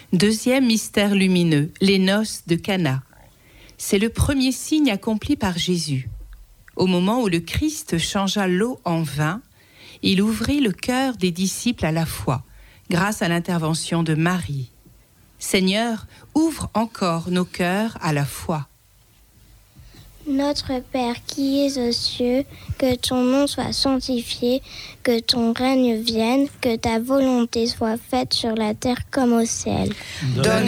Deuxième mystère lumineux, les noces de Cana. C'est le premier signe accompli par Jésus. Au moment où le Christ changea l'eau en vin, il ouvrit le cœur des disciples à la foi, grâce à l'intervention de Marie. Seigneur, ouvre encore nos cœurs à la foi. Notre Père qui es aux cieux, que ton nom soit sanctifié, que ton règne vienne, que ta volonté soit faite sur la terre comme au ciel. Donne